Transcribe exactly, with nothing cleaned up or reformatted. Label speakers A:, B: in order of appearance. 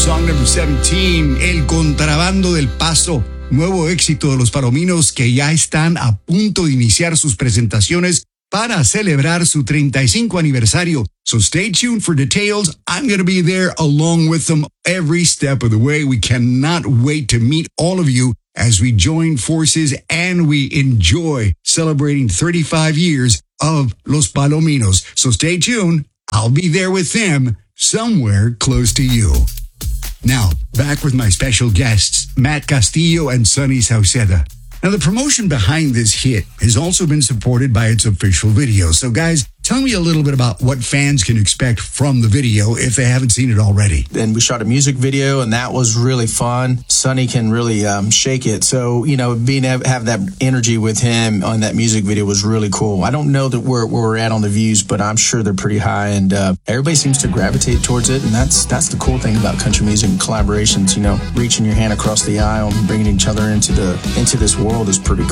A: song number seventeen, El Contrabando del Paso, nuevo éxito de los Palominos que ya están a punto de iniciar sus presentaciones para celebrar su treinta y cinco aniversario. So stay tuned for details. I'm going to be there along with them every step of the way. We cannot wait to meet all of you as we join forces and we enjoy celebrating thirty-five years of Los Palominos. So stay tuned. I'll be there with them somewhere close to you. Now, back with my special guests, Matt Castillo and Sonny Sauceda. Now, the promotion behind this hit has also been supported by its official video. So, guys, tell me a little bit about what fans can expect from the video if they haven't seen it already.
B: And we shot a music video, and that was really fun. Sonny can really um, shake it. So, you know, being have, have that energy with him on that music video was really cool. I don't know that we're, where we're at on the views, but I'm sure they're pretty high, and uh, everybody seems to gravitate towards it. And that's that's the cool thing about country music and collaborations. You know, reaching your hand across the aisle and bringing each other into the into this world is pretty